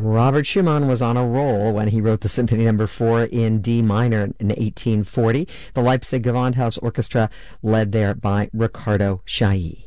Robert Schumann was on a roll when he wrote the Symphony No. 4 in D minor in 1840. The Leipzig Gewandhaus Orchestra, led there by Ricardo Chailly.